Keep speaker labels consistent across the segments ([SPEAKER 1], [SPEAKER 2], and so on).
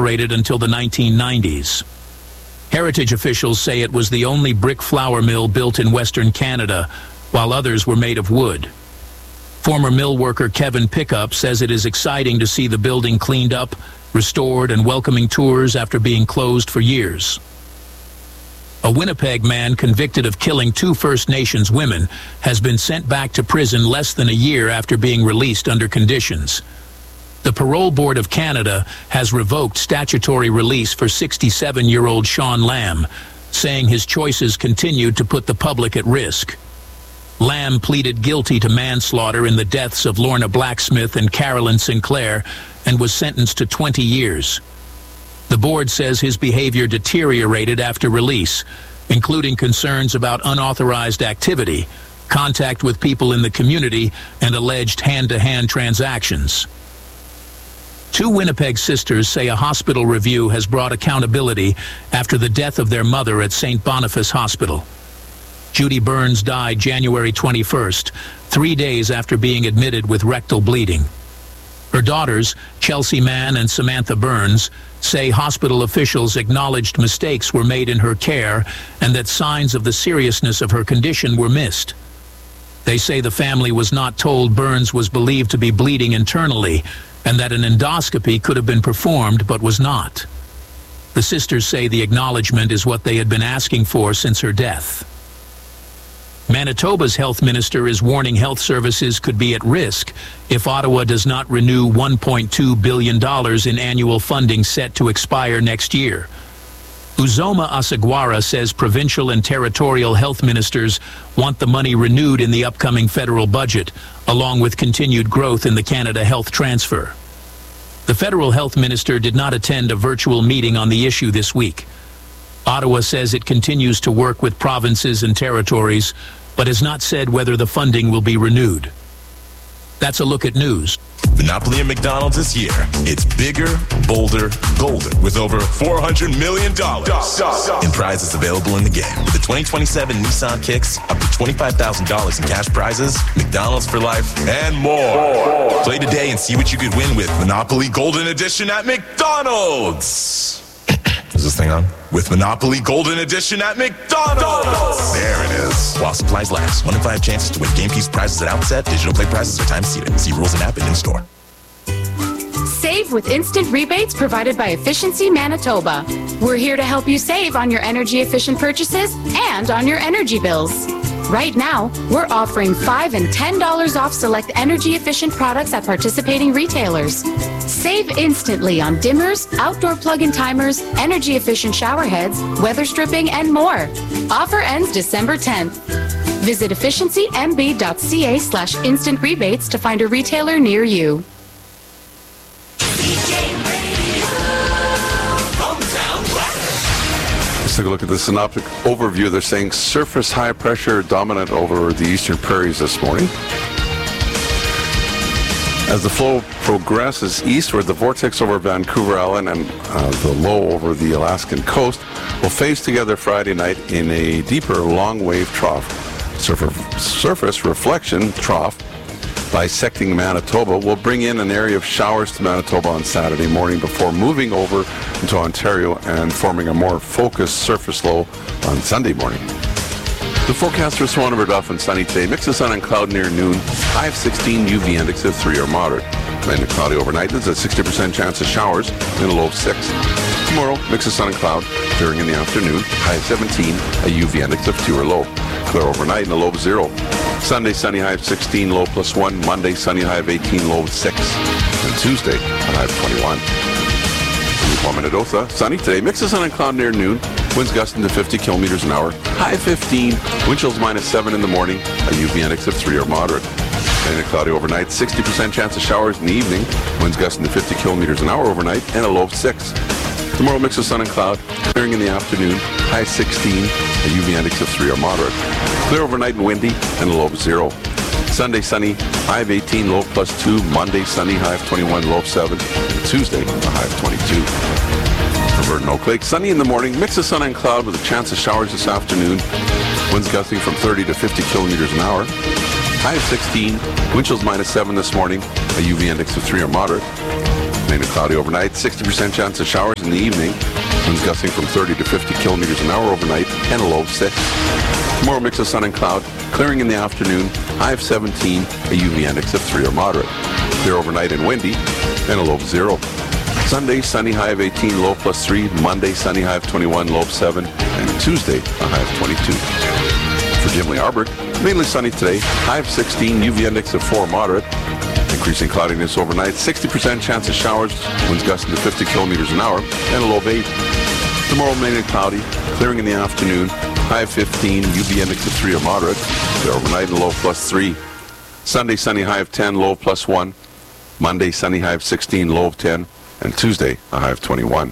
[SPEAKER 1] operated until the 1990s. Heritage officials say it was the only brick flour mill built in Western Canada, while others were made of wood. Former mill worker Kevin Pickup says it is exciting to see the building cleaned up, restored, and welcoming tours after being closed for years. A Winnipeg man convicted of killing 2 First Nations women has been sent back to prison less than a year after being released under conditions. The Parole Board of Canada has revoked statutory release for 67-year-old Sean Lamb, saying his choices continued to put the public at risk. Lamb pleaded guilty to manslaughter in the deaths of Lorna Blacksmith and Carolyn Sinclair and was sentenced to 20 years. The board says his behavior deteriorated after release, including concerns about unauthorized activity, contact with people in the community, and alleged hand-to-hand transactions. 2 Winnipeg sisters say a hospital review has brought accountability after the death of their mother at St. Boniface Hospital. Judy Burns died January 21st, 3 days after being admitted with rectal bleeding. Her daughters, Chelsea Mann and Samantha Burns, say hospital officials acknowledged mistakes were made in her care and that signs of the seriousness of her condition were missed. They say the family was not told Burns was believed to be bleeding internally and that an endoscopy could have been performed but was not. The sisters say the acknowledgement is what they had been asking for since her death. Manitoba's health minister is warning health services could be at risk if Ottawa does not renew $1.2 billion in annual funding set to expire next year. Uzoma Asagwara says provincial and territorial health ministers want the money renewed in the upcoming federal budget, along with continued growth in the Canada Health Transfer. The federal health minister did not attend a virtual meeting on the issue this week. Ottawa says it continues to work with provinces and territories, but has not said whether the funding will be renewed. That's a look at news.
[SPEAKER 2] Monopoly at McDonald's this year. It's bigger, bolder, golden, with over $400 million in prizes available in the game. With the 2027 Nissan Kicks, up to $25,000 in cash prizes, McDonald's for life, and more. Play today and see what you could win with Monopoly Golden Edition at McDonald's. Is this thing on? With Monopoly Golden Edition at McDonald's. There it is. While supplies last. 1 in 5 chances to win game piece prizes at outset. Digital play prizes are time seated. See rules and app and in-store.
[SPEAKER 3] Save with instant rebates provided by Efficiency Manitoba. We're here to help you save on your energy-efficient purchases and on your energy bills. Right now, we're offering $5 and $10 off select energy-efficient products at participating retailers. Save instantly on dimmers, outdoor plug-in timers, energy-efficient shower heads, weather stripping, and more. Offer ends December 10th. Visit efficiencymb.ca/instant rebates to find a retailer near you.
[SPEAKER 4] Let's take a look at the synoptic overview. They're saying surface high pressure dominant over the eastern prairies this morning. As the flow progresses eastward, the vortex over Vancouver Island and the low over the Alaskan coast will phase together Friday night in a deeper long wave trough. Surface reflection trough bisecting Manitoba will bring in an area of showers to Manitoba on Saturday morning before moving over into Ontario and forming a more focused surface low on Sunday morning. The forecast for Swan River Dauphin sunny today. Mix of sun and cloud near noon. High of 16, UV index of 3 or moderate. Mainly cloudy overnight. There's a 60% chance of showers in a low of 6. Tomorrow, mix of sun and cloud during in the afternoon. High of 17, a UV index of 2 or low. Clear overnight and a low of 0. Sunday, sunny high of 16, low +1. Monday, sunny high of 18, low of 6. And Tuesday, a high of 21. Minnesota, sunny today. Mix of sun and cloud near noon. Winds gusting to 50 kilometers an hour. High of 15. Wind chills -7 in the morning. A UV index of 3 or moderate. Mainly cloudy overnight. 60% chance of showers in the evening. Winds gusting to 50 kilometers an hour overnight. And a low of 6. Tomorrow, mix of sun and cloud. Clearing in the afternoon. High 16. A UV index of 3 or moderate. Clear overnight and windy. And a low of 0. Sunday, sunny, high of 18, low +2. Monday, sunny, high of 21, low of 7. And Tuesday, a high of 22. For Burton Oak Lake, sunny in the morning, mix of sun and cloud with a chance of showers this afternoon. Winds gusting from 30 to 50 kilometers an hour. High of 16, wind chills -7 this morning, a UV index of 3 or moderate. Mainly cloudy overnight, 60% chance of showers in the evening. Winds gusting from 30 to 50 kilometers an hour overnight, and a low of 6. Tomorrow, mix of sun and cloud, clearing in the afternoon, high of 17, a UV index of 3 or moderate. Clear overnight and windy, and a low of 0. Sunday, sunny, high of 18, low plus 3. Monday, sunny, high of 21, low of 7. And Tuesday, a high of 22. For Gimli Arbor, mainly sunny today, high of 16, UV index of 4 moderate. Increasing cloudiness overnight, 60% chance of showers, winds gusting to 50 kilometers an hour, and a low of 8. Tomorrow, mainly cloudy, clearing in the afternoon, high of 15, UV index of 3 or moderate. Clear overnight and low plus 3. Sunday, sunny, high of 10, low plus 1. Monday, sunny, high of 16, low of 10. And Tuesday, a high of 21.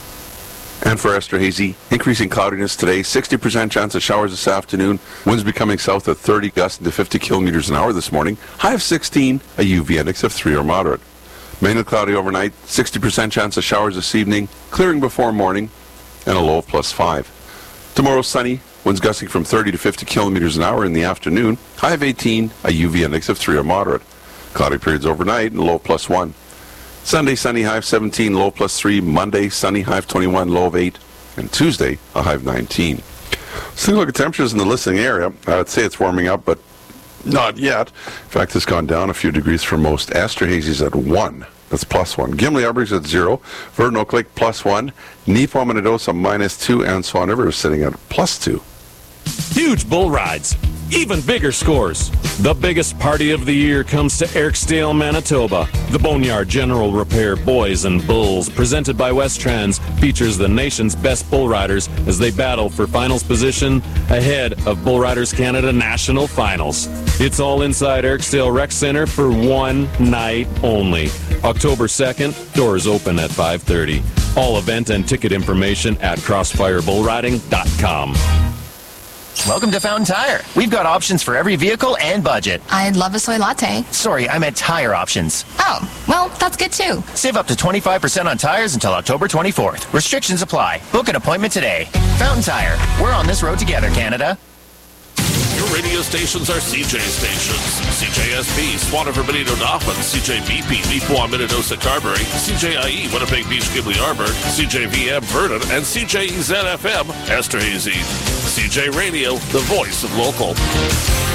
[SPEAKER 4] And for Esterhazy, increasing cloudiness today, 60% chance of showers this afternoon, winds becoming south at 30, gusting to 50 kilometers an hour this morning, high of 16, a UV index of 3 or moderate. Mainly cloudy overnight, 60% chance of showers this evening, clearing before morning, and a low of plus 5. Tomorrow sunny, winds gusting from 30 to 50 kilometers an hour in the afternoon, high of 18, a UV index of 3 or moderate. Cloudy periods overnight and low plus 1. Sunday, sunny, high of 17, low plus 3. Monday, sunny, high of 21, low of 8. And Tuesday, a high of 19. So take a look at temperatures in the listening area. I'd say it's warming up, but not yet. In fact, it's gone down a few degrees for most. Esterhazy's at 1. That's plus 1. Gimli Arbor's at 0. Verdon Oak Lake plus 1. Neepawa Minnedosa minus 2. And Swan River is sitting at plus 2.
[SPEAKER 5] Huge bull rides, even bigger scores. The biggest party of the year comes to Ericasdale, Manitoba. The Boneyard General Repair Boys and Bulls, presented by Westrans, features the nation's best bull riders as they battle for finals position ahead of Bull Riders Canada National Finals. It's all inside Ericasdale Rec Center for one night only. October 2nd, doors open at 5:30. All event and ticket information at crossfirebullriding.com.
[SPEAKER 6] Welcome to Fountain Tire. We've got options for every vehicle and budget.
[SPEAKER 7] I'd love a soy latte.
[SPEAKER 6] Sorry, I meant tire options.
[SPEAKER 7] Oh, well, that's good too.
[SPEAKER 6] Save up to 25% on tires until October 24th. Restrictions apply. Book an appointment today. Fountain Tire. We're on this road together, Canada.
[SPEAKER 8] Your radio stations are CJ stations. CJSB, Swan River, Benito Dauphin, CJBP, Neepawa, Minnedosa, Carberry, CJIE, Winnipeg Beach, Gimli Arbor, CJVM, Verdon, and CJEZ-FM, Esterhazy. CJ Radio, the voice of local.